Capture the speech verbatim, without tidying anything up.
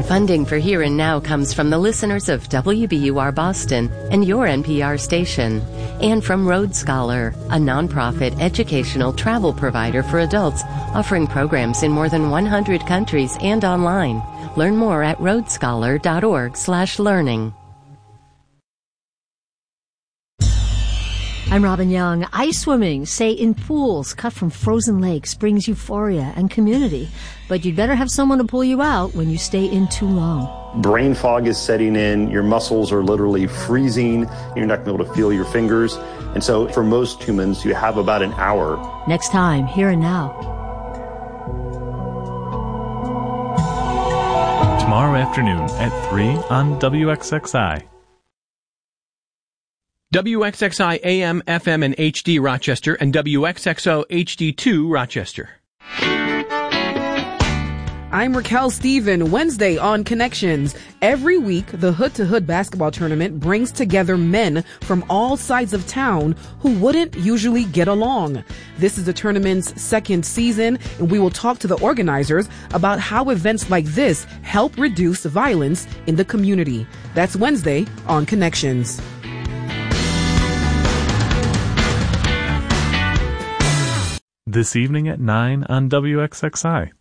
Funding for Here and Now comes from the listeners of W B U R Boston and your N P R station, and from Road Scholar, a nonprofit educational travel provider for adults offering programs in more than one hundred countries and online. Learn more at roadscholar.org slash learning. I'm Robin Young. Ice swimming, say in pools cut from frozen lakes, brings euphoria and community. But you'd better have someone to pull you out when you stay in too long. Brain fog is setting in. Your muscles are literally freezing. You're not going to be able to feel your fingers. And so for most humans, you have about an hour. Next time, Here and Now. Tomorrow afternoon at three on W X X I. W X X I A M, F M, and H D Rochester, and W X X O H D two Rochester. I'm Raquel Stephen. Wednesday on Connections. Every week, the Hood to Hood basketball tournament brings together men from all sides of town who wouldn't usually get along. This is the tournament's second season, and we will talk to the organizers about how events like this help reduce violence in the community. That's Wednesday on Connections. This evening at nine on W X X I.